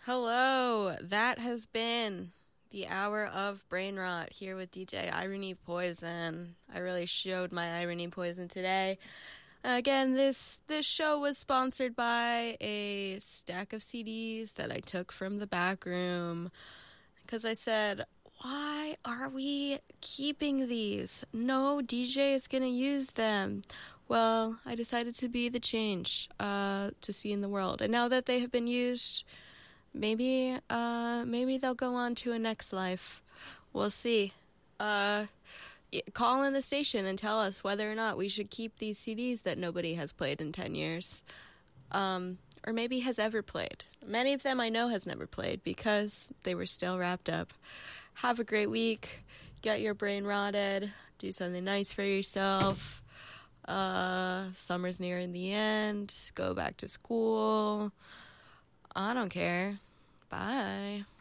Hello, that has been the hour of brain rot here with DJ Irony Poison. I really showed my irony poison today. Again, this show was sponsored by a stack of CDs that I took from the back room because I said, why are we keeping these? No DJ is going to use them. Well, I decided to be the change to see in the world. And now that they have been used, maybe they'll go on to a next life. We'll see. Call in the station and tell us whether or not we should keep these CDs that nobody has played in 10 years. Or maybe has ever played. Many of them I know has never played because they were still wrapped up. Have a great week. Get your brain rotted. Do something nice for yourself. Summer's nearing the end. Go back to school. I don't care. Bye.